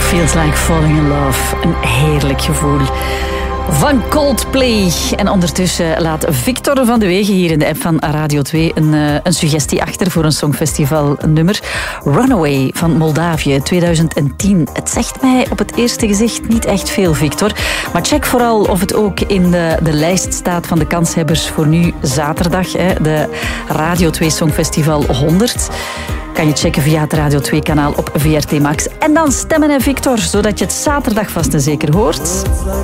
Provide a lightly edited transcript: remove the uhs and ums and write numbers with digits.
Feels like falling in love. Een heerlijk gevoel. Van Coldplay. En ondertussen laat Victor van de Wegen hier in de app van Radio 2 een suggestie achter voor een songfestivalnummer. Runaway van Moldavië 2010. Het zegt mij op het eerste gezicht niet echt veel, Victor. Maar check vooral of het ook in de lijst staat van de kanshebbers voor nu zaterdag. De Radio 2 Songfestival 100. Kan je checken via het Radio 2-kanaal op VRT Max. En dan stemmen, Victor, zodat je het zaterdag vast en zeker hoort.